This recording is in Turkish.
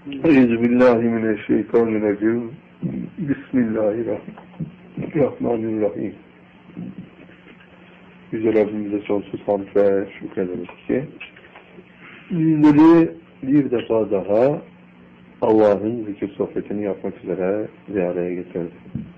Euzubillahimineşşeytanirracim. Bismillahirrahmanirrahim. Yüce Rabbimize sonsuz hamd ve şükrederiz ki bizleri bir defa daha Allah'ın zikir sohbetini yapmak üzere ziyareye getirdi.